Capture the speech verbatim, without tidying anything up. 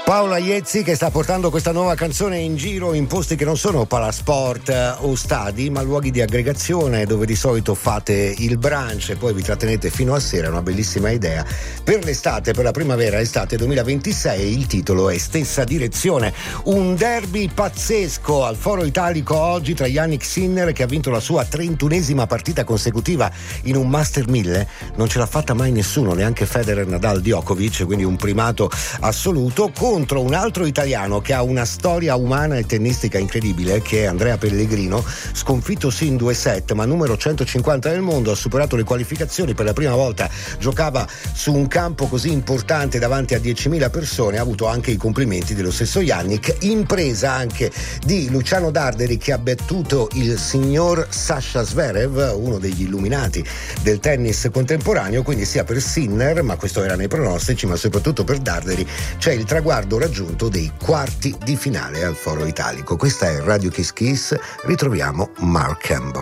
Paola Iezzi che sta portando questa nuova canzone in giro in posti che non sono palasport o stadi, ma luoghi di aggregazione dove di solito fate il brunch e poi vi trattenete fino a sera. Una bellissima idea per l'estate, per la primavera estate duemilaventisei. Il titolo è Stessa Direzione, un derby pazzesco al Foro Italico oggi tra Jannik Sinner, che ha vinto la sua trentunesima partita consecutiva in un Master mille. Non ce l'ha fatta mai nessuno, neanche Federer, Nadal, Djokovic, quindi un primato assoluto, contro un altro italiano che ha una storia umana e tennistica incredibile, che è Andrea Pellegrino, sconfitto sì in due set ma numero centocinquanta del mondo, ha superato le qualificazioni per la prima volta, giocava su un campo così importante davanti a diecimila persone, ha avuto anche i complimenti dello stesso Jannik, impresa anche di Luciano Darderi, che ha battuto il signor Sasha Zverev, uno degli illuminati del tennis contemporaneo, quindi sia per Sinner, ma questo era nei pronostici, ma soprattutto per Darderi c'è il traguardo raggiunto dei quarti di finale al Foro Italico. Questa è Radio Kiss Kiss, ritroviamo Mark Campbell.